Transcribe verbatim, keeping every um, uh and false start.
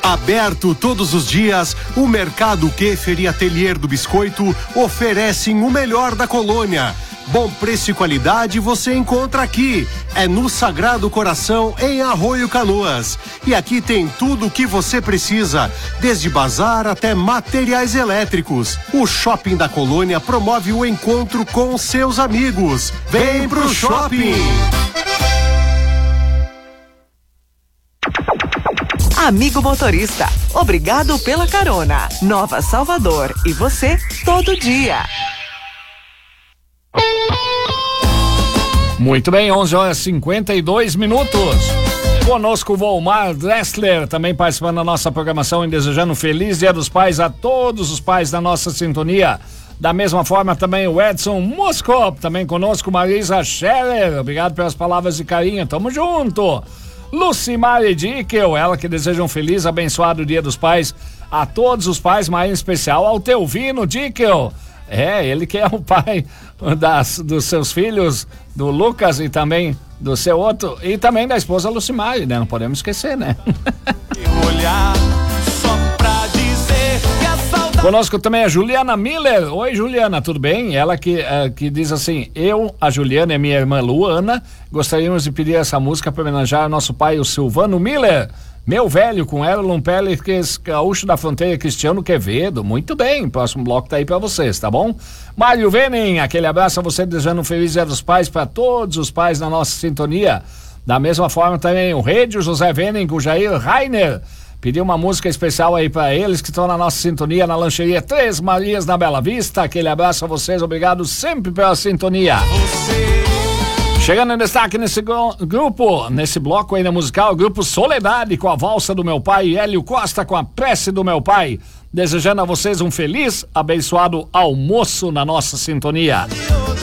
Aberto todos os dias, o Mercado Keffer e Atelier do Biscoito oferecem o melhor da colônia. Bom preço e qualidade você encontra aqui. É no Sagrado Coração, em Arroio Canoas. E aqui tem tudo o que você precisa, desde bazar até materiais elétricos. O Shopping da Colônia promove o encontro com seus amigos. Vem pro shopping! Amigo motorista, obrigado pela carona. Nova Salvador e você todo dia. Muito bem, onze horas e cinquenta e dois minutos. Conosco o Volmar Dressler, também participando da nossa programação e desejando um feliz Dia dos Pais a todos os pais da nossa sintonia. Da mesma forma também o Edson Moscop, também conosco Marisa Scherer, obrigado pelas palavras de carinho, tamo junto. Lucimari Dickel, ela que deseja um feliz, abençoado Dia dos Pais a todos os pais, mas em especial ao Teuvino Dickel. É, ele que é o pai das, dos seus filhos, do Lucas e também do seu outro, e também da esposa Lucimari, né? Não podemos esquecer, né? Conosco também a Juliana Miller. Oi, Juliana, tudo bem? Ela que, uh, que diz assim: eu, a Juliana e a minha irmã Luana gostaríamos de pedir essa música para homenagear nosso pai, o Silvano Miller, meu velho, com Erlon Pérez, gaúcho da fronteira, Cristiano Quevedo. Muito bem, próximo bloco tá aí para vocês, tá bom? Mário Venem, aquele abraço a você, desejando um feliz Dia dos Pais para todos os pais da nossa sintonia. Da mesma forma também o Rede José Venem, com o Jair Rainer. Pediu uma música especial aí para eles que estão na nossa sintonia na lancheria Três Marias na Bela Vista. Aquele abraço a vocês, obrigado sempre pela sintonia. Chegando em destaque nesse grupo, nesse bloco ainda musical, o grupo Soledade com a Valsa do Meu Pai e Hélio Costa com a Prece do Meu Pai. Desejando a vocês um feliz, abençoado almoço na nossa sintonia.